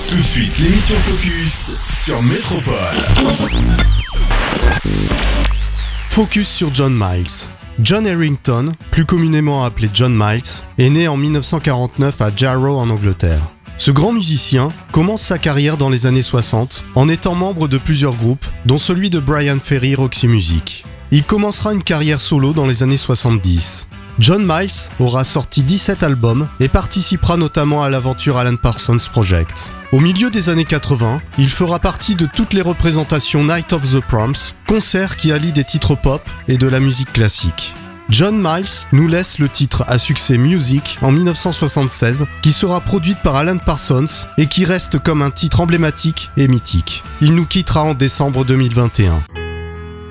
Tout de suite, l'émission Focus sur Métropole. Focus sur John Miles. John Harrington, plus communément appelé John Miles, est né en 1949 à Jarrow en Angleterre. Ce grand musicien commence sa carrière dans les années 60 en étant membre de plusieurs groupes, dont celui de Brian Ferry Roxy Music. Il commencera une carrière solo dans les années 70. John Miles aura sorti 17 albums et participera notamment à l'aventure Alan Parsons Project. Au milieu des années 80, il fera partie de toutes les représentations Night of the Proms, concert qui allie des titres pop et de la musique classique. John Miles nous laisse le titre à succès Music en 1976, qui sera produite par Alan Parsons et qui reste comme un titre emblématique et mythique. Il nous quittera en décembre 2021.